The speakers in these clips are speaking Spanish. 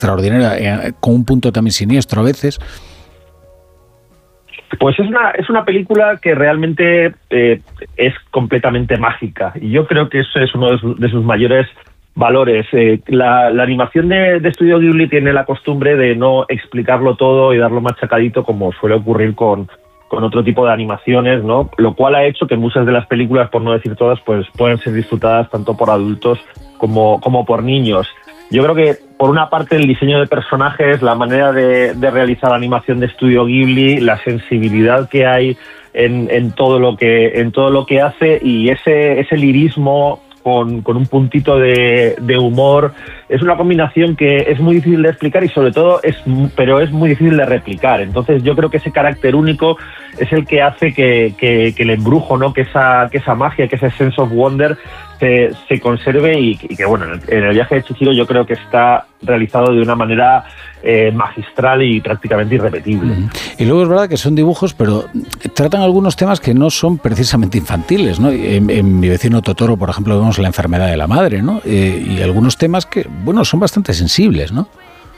extraordinaria, con un punto también siniestro a veces. Pues es una película que realmente es completamente mágica, y yo creo que eso es uno de sus mayores valores. La animación de Estudio Ghibli tiene la costumbre de no explicarlo todo y darlo machacadito como suele ocurrir con otro tipo de animaciones, ¿no? Lo cual ha hecho que muchas de las películas, por no decir todas, pues puedan ser disfrutadas tanto por adultos como por niños. Yo creo que, por una parte, el diseño de personajes, la manera de realizar la animación de Estudio Ghibli, la sensibilidad que hay en todo lo que hace, y ese lirismo con un puntito de humor, es una combinación que es muy difícil de explicar y sobre todo es muy difícil de replicar. Entonces yo creo que ese carácter único es el que hace que el embrujo, ¿no? que esa magia, que ese sense of wonder se conserve, y que bueno, en el viaje de Chihiro yo creo que está realizado de una manera magistral y prácticamente irrepetible. Y luego es verdad que son dibujos, pero tratan algunos temas que no son precisamente infantiles, ¿no? En Mi vecino Totoro, por ejemplo, vemos la enfermedad de la madre, ¿no? Y algunos temas que, bueno, son bastante sensibles, ¿no?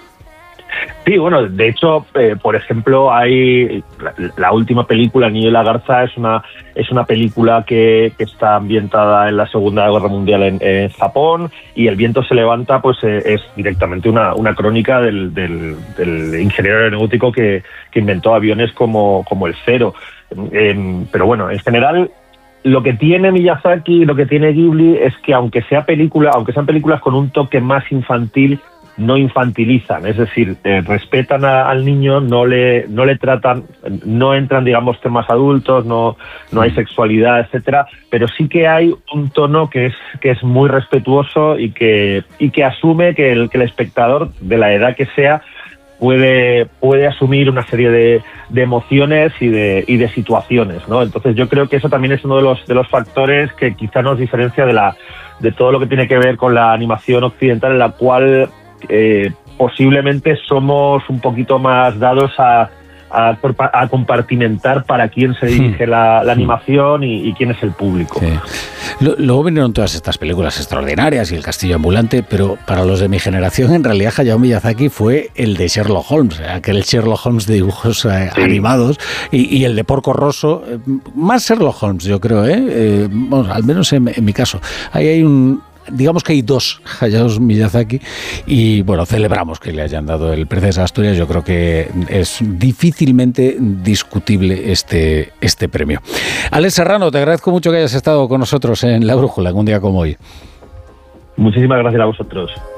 Sí, bueno, de hecho, por ejemplo, hay la última película, El niño y la garza, es una película que está ambientada en la Segunda Guerra Mundial en Japón, y El viento se levanta, pues es directamente una crónica del ingeniero aeronáutico que inventó aviones como el Zero. Pero bueno, en general, lo que tiene Miyazaki, lo que tiene Ghibli, es que aunque sean películas con un toque más infantil, no infantilizan, es decir, respetan al niño, no le tratan, no entran, digamos, temas adultos, no hay sexualidad, etcétera, pero sí que hay un tono que es muy respetuoso y que asume que el espectador, de la edad que sea, puede asumir una serie de emociones y de situaciones, ¿no? Entonces yo creo que eso también es uno de los factores que quizá nos diferencia de todo lo que tiene que ver con la animación occidental, en la cual posiblemente somos un poquito más dados a compartimentar para quién se dirige la animación y quién es el público. Sí. Luego vinieron todas estas películas extraordinarias y El castillo ambulante, pero para los de mi generación, en realidad, Hayao Miyazaki fue el de Sherlock Holmes, aquel Sherlock Holmes de dibujos animados, y el de Porco Rosso, más Sherlock Holmes, yo creo, bueno, al menos en mi caso. Ahí hay digamos que hay dos Hayao Miyazaki, y bueno, celebramos que le hayan dado el Princesa de Asturias. Yo creo que es difícilmente discutible este premio. Alex Serrano, te agradezco mucho que hayas estado con nosotros en La Brújula en un día como hoy. Muchísimas gracias a vosotros.